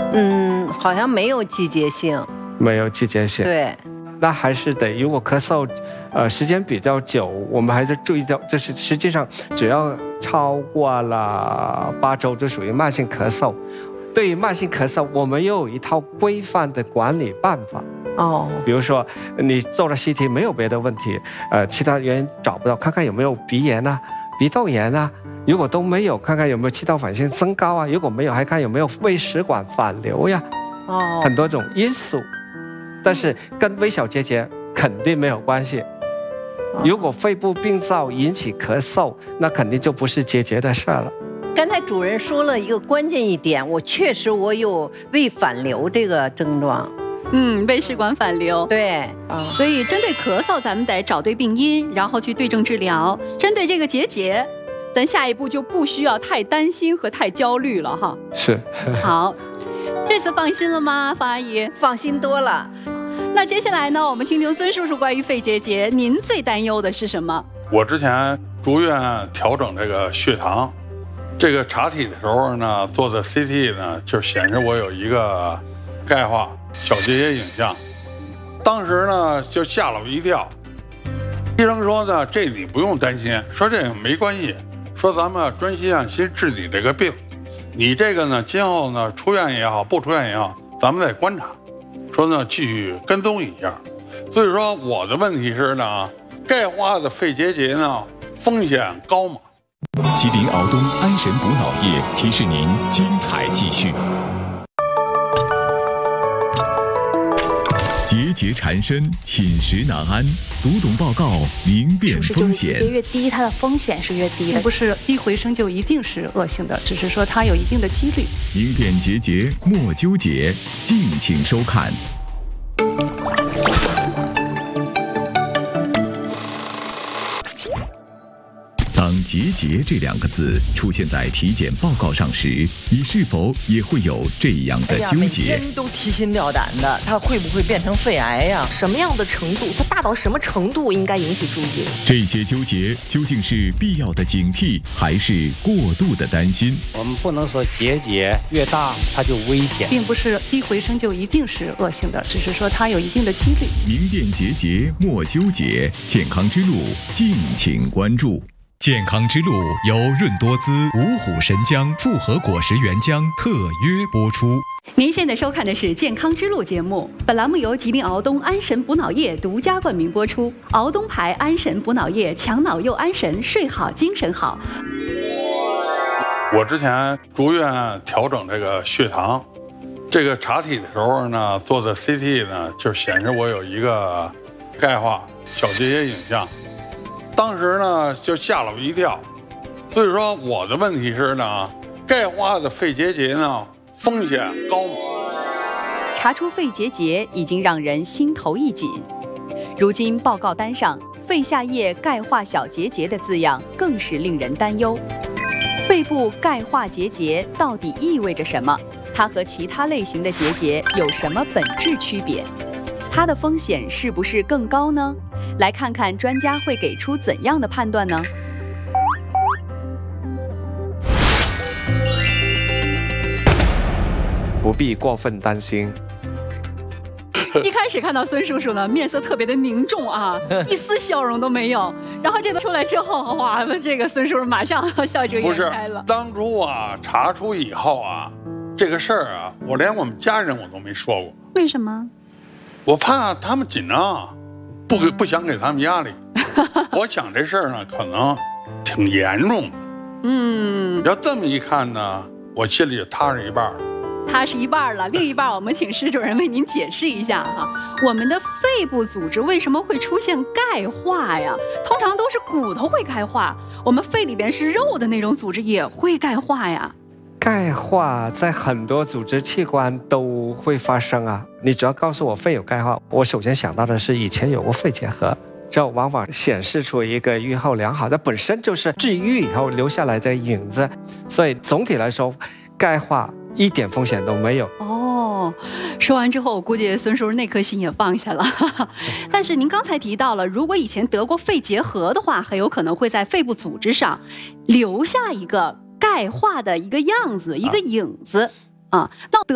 好像没有季节性。 没有季节性。 对。 那还是得，如果咳嗽，时间比较久，我们还是注意到，这是实际上只要超过了8周，就属于慢性咳嗽。对于慢性咳嗽，我们又有一套规范的管理办法。比如说你做了 CT 没有别的问题，其他原因找不到，看看有没有鼻炎啊、鼻窦炎啊。如果都没有，看看有没有气道反应增高啊。如果没有，还看有没有胃食管反流呀。很多种因素。但是跟微小结节肯定没有关系。如果肺部病灶引起咳嗽，那肯定就不是结节的事了。 刚才主任说了一个关键一点，我有胃反流这个症状。 胃食管反流。 对， 所以针对咳嗽，咱们得找对病因，然后去对症治疗。针对这个结节，等下一步就不需要太担心和太焦虑了哈。 是。 好，这次放心了吗，方阿姨？ 放心多了。 那接下来呢，我们听听孙叔叔关于肺结节，您最担忧的是什么？ 我之前住院调整这个血糖，这个查体的时候呢，做的 CT 呢，就显示我有一个钙化小结节影像。当时呢，就吓了我一跳。医生说呢，这你不用担心，说这个没关系，说咱们专心按心治理这个病。你这个呢，今后呢，出院也好，不出院也好，咱们得观察。说呢，继续跟踪一下。所以说我的问题是呢，钙化的肺结节呢，风险高吗？ 吉林敖东安神补脑液提示您精彩继续。结节缠身，寝食难安，读懂报告，明辨风险。 越低，它的风险是越低的，不是低回声就一定是恶性的，只是说它有一定的几率。 明辨结节，莫纠结，敬请收看。当结节这2个字出现在体检报告上时，你是否也会有这样的纠结？ 每天都提心吊胆的，它会不会变成肺癌呀？ 什么样的程度？它大到什么程度应该引起注意？ 这些纠结究竟是必要的警惕，还是过度的担心？ 我们不能说结节越大它就危险， 并不是低回声就一定是恶性的，只是说它有一定的几率。 明辨结节，莫纠结，健康之路敬请关注。健康之路由润多滋、五虎神姜复合果实原浆特约播出。 您现在收看的是《健康之路》节目，本栏目由吉林敖东安神补脑液独家冠名播出。敖东牌安神补脑液，强脑又安神，睡好精神好。 我之前住院调整这个血糖，这个查体的时候呢，做的 CT 呢，就显示我有一个钙化小结节影像。当时呢，就吓了我一跳。所以说我的问题是呢，钙化的肺结节呢，风险高吗？ 查出肺结节已经让人心头一紧，如今报告单上肺下叶钙化小结节的字样更是令人担忧。肺部钙化结节到底意味着什么？它和其他类型的结节有什么本质区别？它的风险是不是更高呢？来看看专家会给出怎样的判断呢？ 不必过分担心。 一开始看到孙叔叔呢，面色特别的凝重啊，一丝笑容都没有。然后这个出来之后，哇，这个孙叔叔马上笑逐颜开了。 不是，当初啊查出以后啊，这个事儿啊，我连我们家人我都没说过。 为什么？ 我怕他们紧张，不想给他们压力。我想这事儿呢，可能挺严重的。要这么一看呢，我心里就踏实一半了。 踏实一半了，另一半我们请施主任为您解释一下哈。我们的肺部组织为什么会出现钙化呀？通常都是骨头会钙化，我们肺里边是肉的那种组织也会钙化呀。 钙化在很多组织器官都会发生啊！你只要告诉我肺有钙化，我首先想到的是以前有过肺结核，这往往显示出一个预后良好，它本身就是治愈以后留下来的影子。所以总体来说，钙化一点风险都没有。 说完之后，我估计孙叔叔那颗心也放下了。但是您刚才提到了，如果以前得过肺结核的话，很有可能会在肺部组织上留下一个钙化的一个样子，一个影子啊。那